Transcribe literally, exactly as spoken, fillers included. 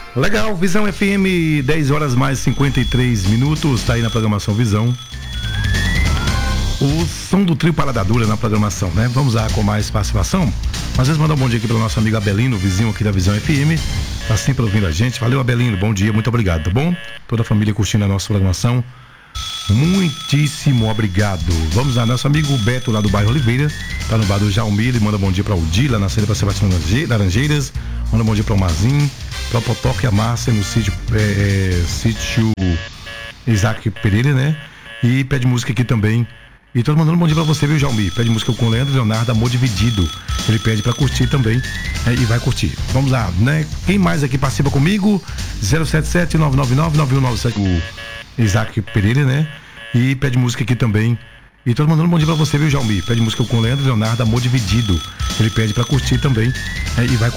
Legal, Visão F M, dez horas mais cinquenta e três minutos, tá aí na programação Visão. O som do trio Parada Dura na programação, né? Vamos lá com mais participação. Às vezes mandar um bom dia aqui para o nosso amigo Abelino, vizinho aqui da Visão F M. Tá sempre ouvindo a gente. Valeu, Abelino, bom dia, muito obrigado, tá bom? Toda a família curtindo a nossa programação. Muitíssimo obrigado. Vamos lá, nosso amigo Beto lá do bairro Oliveira, tá no bar do Jaumir, ele manda bom dia para o Di, lá na saída para Sebastião Laranjeiras. Manda bom dia para o Mazin, para o Potoque e a Márcia no sítio, é, sítio Isaac Pereira, né? E pede música aqui também. E tô mandando um bom dia pra você, viu, Jaumir? Pede música com o Leandro Leonardo, Amor Dividido. Ele pede pra curtir também, é, e vai curtir. Vamos lá, né? Quem mais aqui participa comigo? zero sete sete nove nove nove nove um nove sete, o Isaac Pereira, né? E pede música aqui também. E tô mandando um bom dia pra você, viu, Jaumir? Pede música com o Leandro Leonardo, Amor Dividido. Ele pede pra curtir também, é, e vai curtir.